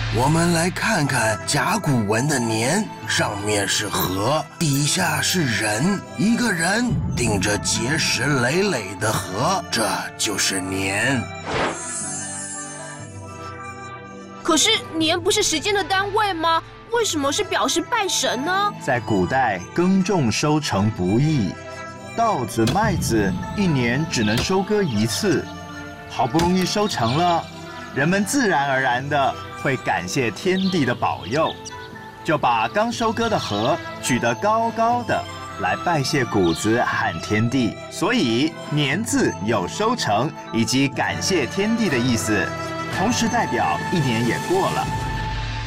我们来看看甲骨文的年，上面是禾，底下是人，一个人顶着结实累累的禾，这就是年。 可是年不是时间的单位吗？为什么是表示拜神呢？ 在古代，耕种收成不易，稻子、麦子一年只能收割一次，好不容易收成了，人们自然而然的会感谢天地的保佑，就把刚收割的禾举得高高的，来拜谢谷子和天地。所以年字有收成以及感谢天地的意思，同时代表一年也过了。